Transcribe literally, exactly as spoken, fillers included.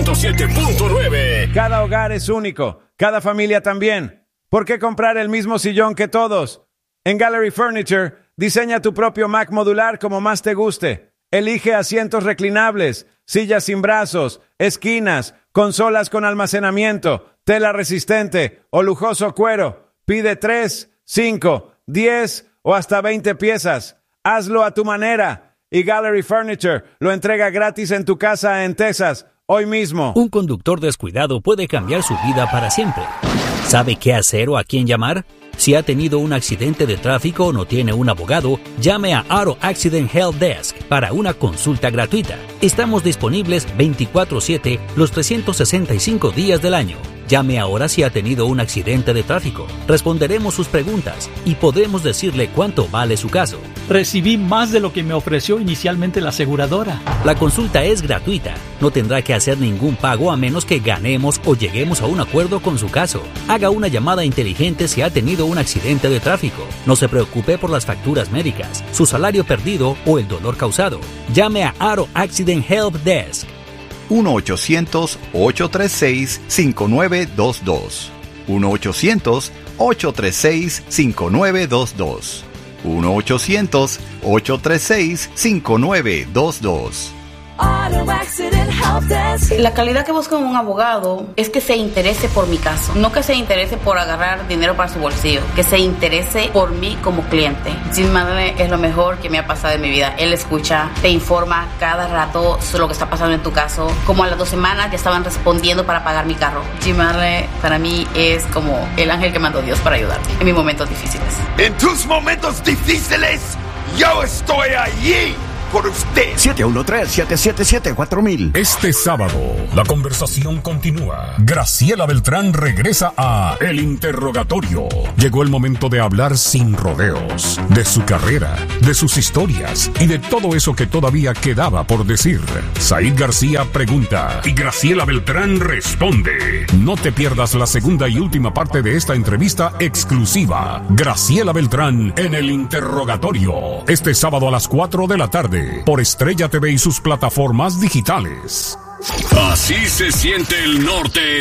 ciento siete punto nueve. Cada hogar es único, cada familia también. ¿Por qué comprar el mismo sillón que todos? En Gallery Furniture, diseña tu propio Mac modular como más te guste. Elige asientos reclinables, sillas sin brazos, esquinas, consolas con almacenamiento, tela resistente o lujoso cuero. Pide tres, cinco, diez o hasta veinte piezas. Hazlo a tu manera. Y Gallery Furniture lo entrega gratis en tu casa en Texas, hoy mismo. Un conductor descuidado puede cambiar su vida para siempre. ¿Sabe qué hacer o a quién llamar? Si ha tenido un accidente de tráfico o no tiene un abogado, llame a Auto Accident Help Desk para una consulta gratuita. Estamos disponibles veinticuatro siete los trescientos sesenta y cinco días del año. Llame ahora si ha tenido un accidente de tráfico. Responderemos sus preguntas y podremos decirle cuánto vale su caso. Recibí más de lo que me ofreció inicialmente la aseguradora. La consulta es gratuita. No tendrá que hacer ningún pago a menos que ganemos o lleguemos a un acuerdo con su caso. Haga una llamada inteligente si ha tenido un accidente de tráfico. No se preocupe por las facturas médicas, su salario perdido o el dolor causado. Llame a Auto Accident Help Desk. uno ochocientos, ocho tres seis, cinco nueve dos dos. uno ochocientos, ocho tres seis, cinco nueve dos dos. uno ochocientos, ocho tres seis, cinco nueve dos dos. La calidad que busco en un abogado es que se interese por mi caso, no que se interese por agarrar dinero para su bolsillo, que se interese por mí como cliente. Jim Madley es lo mejor que me ha pasado en mi vida. Él escucha, te informa cada rato sobre lo que está pasando en tu caso. Como a las dos semanas ya estaban respondiendo para pagar mi carro. Jim Madley para mí es como el ángel que mandó Dios para ayudarme en mis momentos difíciles. En tus momentos difíciles, yo estoy allí por usted. siete uno tres, siete siete siete, cuatro mil. Este sábado, la conversación continúa. Graciela Beltrán regresa a El Interrogatorio. Llegó el momento de hablar sin rodeos, de su carrera, de sus historias y de todo eso que todavía quedaba por decir. Said García pregunta y Graciela Beltrán responde. No te pierdas la segunda y última parte de esta entrevista exclusiva. Graciela Beltrán en El Interrogatorio. Este sábado a las cuatro de la tarde. Por Estrella T V y sus plataformas digitales. Así se siente el norte